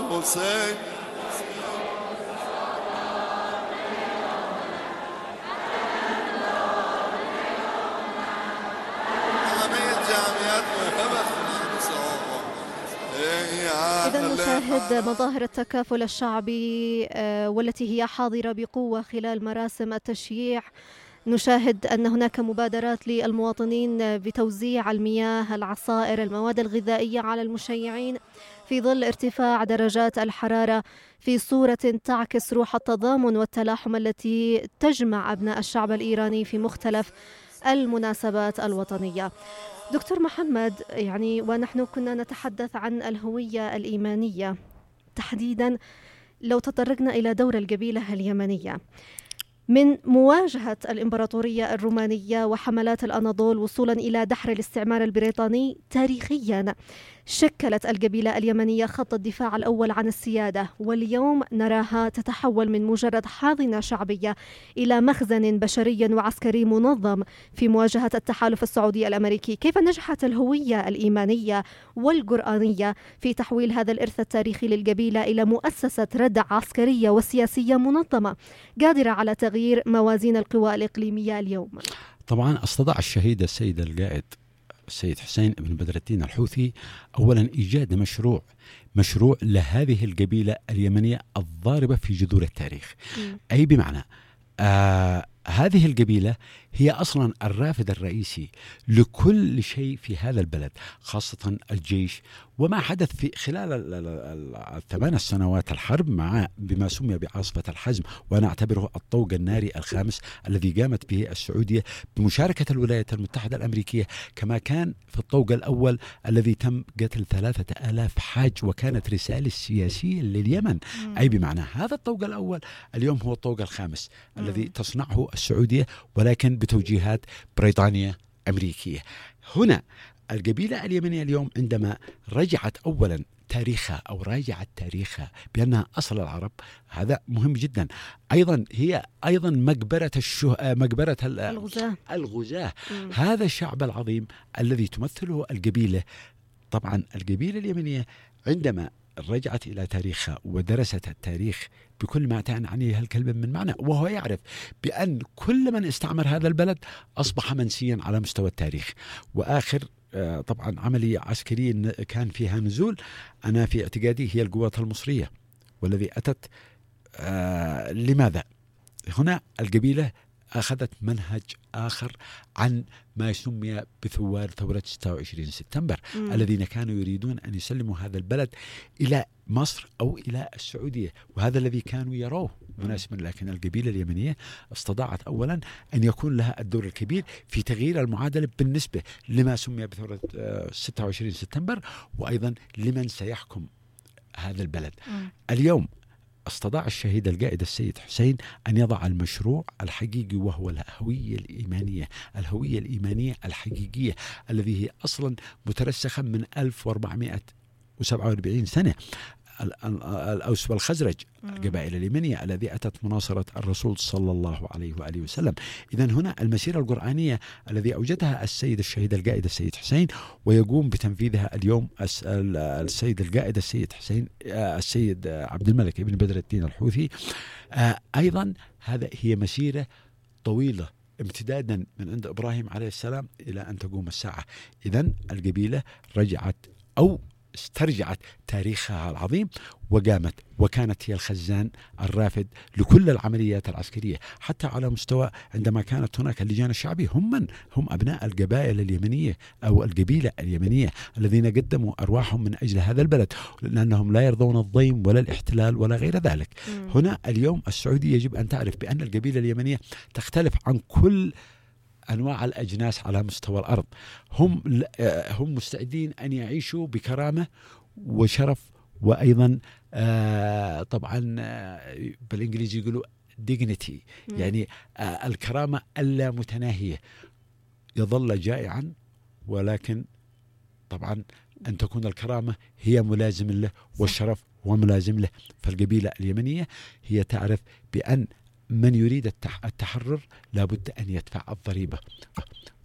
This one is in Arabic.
حسين إذا نشاهد مظاهر التكافل الشعبي والتي هي حاضرة بقوة خلال مراسم التشييع. نشاهد أن هناك مبادرات للمواطنين بتوزيع المياه، العصائر، المواد الغذائية على المشيعين في ظل ارتفاع درجات الحرارة، في صورة تعكس روح التضامن والتلاحم التي تجمع أبناء الشعب الإيراني في مختلف المناسبات الوطنية. دكتور محمد، يعني ونحن كنا نتحدث عن الهوية الإيمانية تحديدا، لو تطرقنا إلى دور القبيلة اليمنية من مواجهة الإمبراطورية الرومانية وحملات الأناضول وصولا إلى دحر الاستعمار البريطاني، تاريخيا شكلت القبيلة اليمنية خط الدفاع الأول عن السيادة، واليوم نراها تتحول من مجرد حاضنة شعبية إلى مخزن بشري وعسكري منظم في مواجهة التحالف السعودي الأمريكي. كيف نجحت الهوية الإيمانية والقرآنية في تحويل هذا الإرث التاريخي للقبيلة إلى مؤسسة ردع عسكرية وسياسية منظمة قادرة على تغيير موازين القوى الإقليمية اليوم؟ طبعا استطاع الشهيد السيد القائد السيد حسين بن بدر الدين الحوثي أولا إيجاد مشروع لهذه القبيلة اليمنية الضاربة في جذور التاريخ. أي بمعنى هذه القبيلة هي أصلا الرافد الرئيسي لكل شيء في هذا البلد، خاصة الجيش وما حدث في خلال الثمان سنوات الحرب مع بما سمي بعاصفة الحزم، وأنا أعتبره الطوق الناري الخامس الذي قامت به السعودية بمشاركة الولايات المتحدة الأمريكية، كما كان في الطوق الأول الذي تم قتل 3000 حاج وكانت رسالة سياسية لليمن. أي بمعنى هذا الطوق الأول اليوم هو الطوق الخامس الذي تصنعه السعودية، ولكن بتوجيهات بريطانية أمريكية. هنا القبيلة اليمنية اليوم عندما رجعت أولا تاريخها أو راجعت تاريخها بأنها أصل العرب، هذا مهم جدا. أيضا هي أيضا مقبرة الغزاة. هذا الشعب العظيم الذي تمثله القبيلة. طبعا القبيلة اليمنية عندما رجعت إلى تاريخها ودرست التاريخ بكل ما تعني عنه الكلمة من معنى، وهو يعرف بأن كل من استعمر هذا البلد أصبح منسيا على مستوى التاريخ. وآخر طبعا عملية عسكرية كان فيها نزول، أنا في اعتقادي هي القوات المصرية والذي أتت لماذا؟ هنا القبيلة أخذت منهج آخر عن ما يسمى بثوار ثورة 26 سبتمبر الذين كانوا يريدون أن يسلموا هذا البلد إلى مصر أو إلى السعودية، وهذا الذي كانوا يروه مناسبا. لكن القبيلة اليمنية استطاعت أولا أن يكون لها الدور الكبير في تغيير المعادلة بالنسبة لما سمي بثورة 26 سبتمبر، وأيضا لمن سيحكم هذا البلد. اليوم استطاع الشهيد القائد السيد حسين أن يضع المشروع الحقيقي، وهو الهوية الإيمانية الحقيقية الذي هي أصلا مترسخة من 1447 سنة. الأوس والخزرج القبائل اليمنية الذي أتت مناصرة الرسول صلى الله عليه وآله وسلم. إذن هنا المسيرة القرآنية الذي أوجدها السيد الشهيد القائد السيد حسين ويقوم بتنفيذها اليوم السيد القائد السيد حسين السيد عبد الملك بن بدر الدين الحوثي. أيضا هي مسيرة طويلة امتدادا من عند إبراهيم عليه السلام إلى أن تقوم الساعة. إذن القبيلة رجعت أو استرجعت تاريخها العظيم وقامت وكانت هي الخزان الرافد لكل العمليات العسكرية، حتى على مستوى عندما كانت هناك اللجان الشعبية هم أبناء القبائل اليمنية أو القبيلة اليمنية الذين قدموا أرواحهم من أجل هذا البلد، لأنهم لا يرضون الضيم ولا الاحتلال ولا غير ذلك. هنا اليوم السعودية يجب أن تعرف بأن القبيلة اليمنية تختلف عن كل أنواع الأجناس على مستوى الأرض. هم مستعدين أن يعيشوا بكرامة وشرف، وأيضا طبعا بالإنجليزي يقولوا dignity، يعني الكرامة اللا متناهية. يظل جائعا ولكن طبعا أن تكون الكرامة هي ملازم له والشرف هو ملازم له. فالقبيلة اليمنية هي تعرف بأن من يريد التحرر لابد أن يدفع الضريبة،